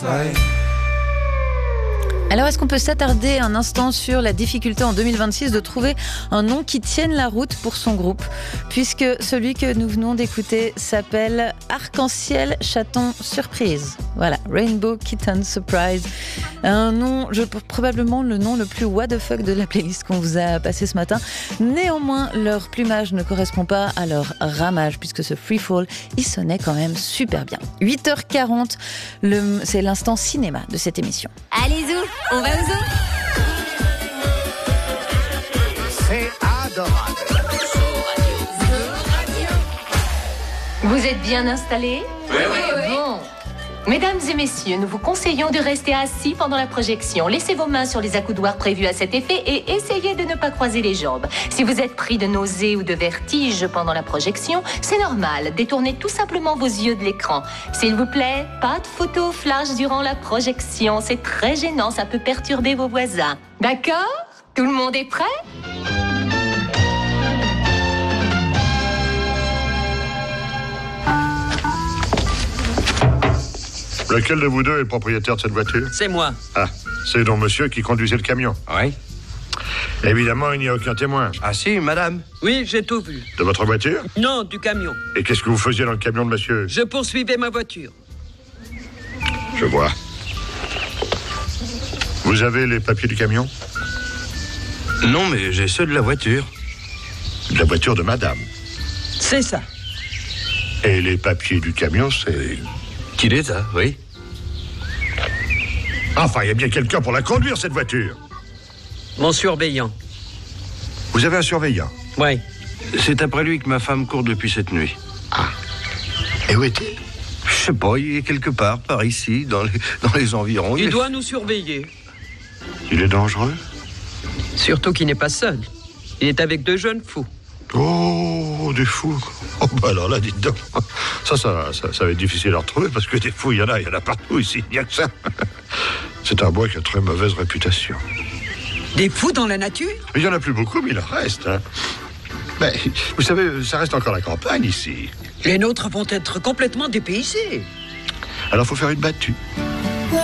Alors, est-ce qu'on peut s'attarder un instant sur la difficulté en 2026 de trouver un nom qui tienne la route pour son groupe, puisque celui que nous venons d'écouter s'appelle Arc-en-Ciel Chaton Surprise. Voilà, Rainbow Kitten Surprise. Un nom, probablement le nom le plus what the fuck de la playlist qu'on vous a passé ce matin. Néanmoins, leur plumage ne correspond pas à leur ramage, puisque ce free fall, il sonnait quand même super bien. 8h40, c'est l'instant cinéma de cette émission. Allez, Zou, on va au zoo. C'est adorable. Vous êtes bien installés ? Oui. Bon. Mesdames et messieurs, nous vous conseillons de rester assis pendant la projection. Laissez vos mains sur les accoudoirs prévus à cet effet et essayez de ne pas croiser les jambes. Si vous êtes pris de nausées ou de vertiges pendant la projection, c'est normal. Détournez tout simplement vos yeux de l'écran. S'il vous plaît, pas de photos flash durant la projection. C'est très gênant, ça peut perturber vos voisins. D'accord ? Tout le monde est prêt ? Lequel de vous deux est le propriétaire de cette voiture ? C'est moi. Ah, c'est donc monsieur qui conduisait le camion. Oui. Évidemment, il n'y a aucun témoin. Ah si, madame. Oui, j'ai tout vu. De votre voiture ? Non, du camion. Et qu'est-ce que vous faisiez dans le camion de monsieur ? Je poursuivais ma voiture. Je vois. Vous avez les papiers du camion ? Non, mais j'ai ceux de la voiture. De la voiture de madame. C'est ça. Et les papiers du camion, c'est... Qui les a, oui. Enfin, il y a bien quelqu'un pour la conduire, cette voiture. Mon surveillant. Vous avez un surveillant ? Oui. C'est après lui que ma femme court depuis cette nuit. Ah. Et où est-il ? Je sais pas, il est quelque part, par ici, dans les environs. Il doit nous surveiller. Il est dangereux ? Surtout qu'il n'est pas seul. Il est avec 2 jeunes fous. Oh, des fous. Oh, bah alors là, dites donc. Ça va être difficile à retrouver parce que des fous, il y en a partout ici. Il n'y a que ça. C'est un bois qui a très mauvaise réputation. Des fous dans la nature ? Il n'y en a plus beaucoup, mais il en reste. Hein. Mais, vous savez, ça reste encore la campagne ici. Les nôtres vont être complètement dépaysés. Alors, il faut faire une battue.